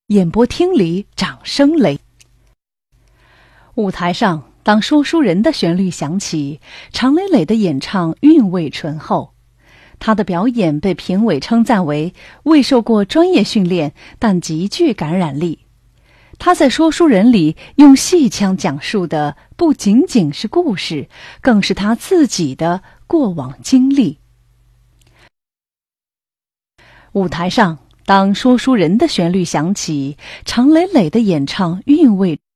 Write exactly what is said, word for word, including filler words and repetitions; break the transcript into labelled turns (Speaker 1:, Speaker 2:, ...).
Speaker 1: 演播厅里掌声雷。舞台上，当说书人的旋律响起，常磊磊的演唱韵味醇厚。他的表演被评委称赞为未受过专业训练，但极具感染力。他在说书人里用戏腔讲述的不仅仅是故事，更是他自己的过往经历。舞台上，当说书人的旋律响起，常磊磊的演唱韵味